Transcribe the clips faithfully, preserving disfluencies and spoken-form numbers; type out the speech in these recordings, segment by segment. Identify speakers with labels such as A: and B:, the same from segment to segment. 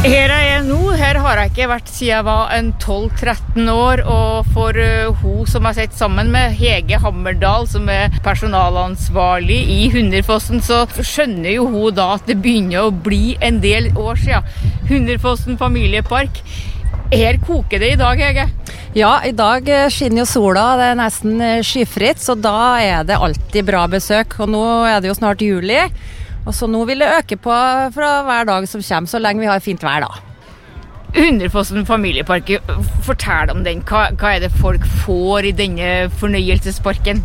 A: Her er jeg nå, her har jeg ikke vært siden jeg var en tolv tretten år, og for uh, hun som jeg sitter sammen med, Hege Hammerdal, som er personalansvarlig i Hunderfossen, så skjønner jo hun da at det begynner å bli en del år siden. Hunderfossen familiepark. Her koker det i dag, Hege?
B: Ja, i dag skinner jo sola, det er nesten skyfritt, så da er det alltid bra besøk, og nå er det jo snart juli. Og så nå vil det øke på fra hver dag som kommer, så lenge vi har fint vær da.
A: Hunderfossen familiepark, fortell om den. Hva, hva er det folk får i denne fornøyelsesparken?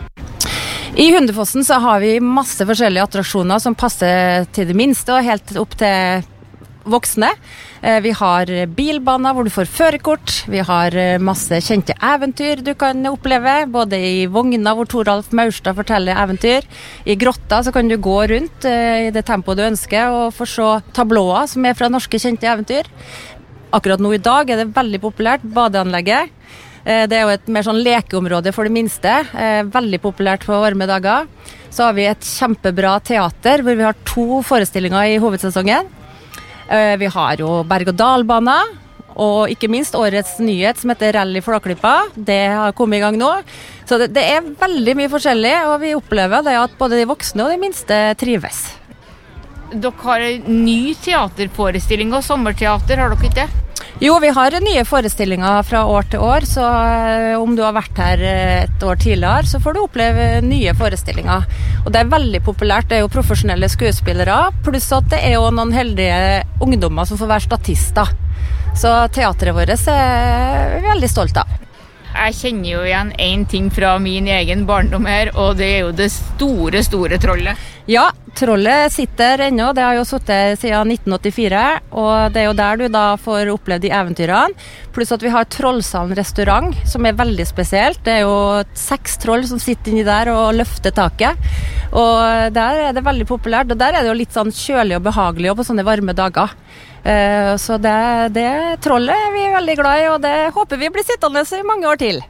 B: I Hunderfossen så har vi masse forskjellige attraksjoner som passer til det minste og helt opp til voksne. Vi har bilbaner hvor du får førerkort. Vi har masse kjente eventyr du kan oppleve, både i vogna hvor Toralf Maurstad forteller eventyr. I grotta så kan du gå rundt i det tempoet du ønsker og få se tablåer som er fra norske kjente eventyr. Akkurat nå i dag er det veldig populært, badeanlegget. Det er jo et mer sånn lekeområde for det minste, veldig populært på varme dager. Så har vi et kjempebra teater hvor vi har to forestillinger i hovedsesongen. Vi har jo berg-og-dal-bana, og ikke minst årets nyhet som heter Rally Flåklypa. Det har kommet i gang nå. Så det, det er veldig mye forskjellig, og vi opplever det at både de voksne og de minste trives.
A: Dere har en ny teaterforestilling og sommerteater, har dere ikke det?
B: Jo, vi har nye forestillinger fra år til år, så om du har vært her et år tidligere, så får du oppleve nye forestillinger. Og det er veldig populært, det er jo profesjonelle skuespillere, pluss at det er jo noen heldige ungdommer som får være statister. Så teateret vårt er vi veldig stolt av.
A: Jeg kjenner jo igjen en ting fra min egen barndom her, og det er jo det store, store trollet.
B: Ja, trollet sitter ennå, det har jo sittet siden nitten åttifire, og det er jo der du da får oppleve de eventyrene. Pluss at vi har Trollsalen restaurant, som er veldig spesielt. Det er jo seks troll som sitter inni der og løfter taket. Og der er det veldig populært, og der er det jo litt sånn kjølig og behagelig og på sånne varme dager. Uh, så det, det trollet er vi veldig glad i, og det håper vi blir sittende i mange år til.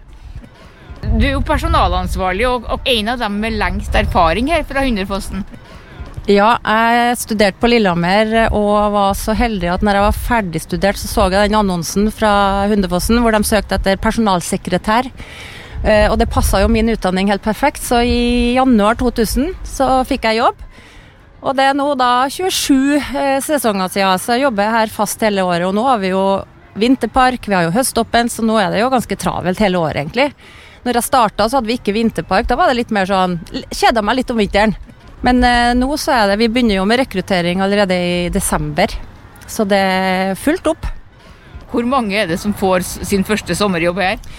A: Du er jo personalansvarlig, og, og en av dem med lengst erfaring her fra Hunderfossen.
B: Ja, jeg studerte på Lillehammer og var så heldig at når jeg var ferdig studert, så så jeg den annonsen fra Hunderfossen hvor de søkte etter personalsekretær. Uh, og det passet jo min utdanning helt perfekt, så i januar to tusen så fikk jeg jobb. Og det er nå da tjuesju eh, sesonger siden, så jeg jobber her fast hele året, og nå har vi jo vinterpark, vi har jo høståpen, så nå er det jo ganske travelt hele året egentlig. Når jeg startet så hadde vi ikke vinterpark, da var det litt mer sånn, kjedet meg litt om vinteren. Men eh, nå så er det, vi begynner jo med rekruttering allerede i desember, så det er fullt opp.
A: Hvor mange er det som får sin første sommerjobb her?